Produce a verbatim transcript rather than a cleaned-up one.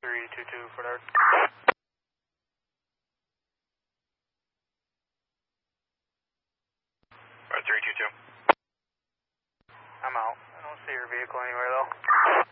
three two two for Dart. Bar three two two. I'm out. I don't see your vehicle anywhere though.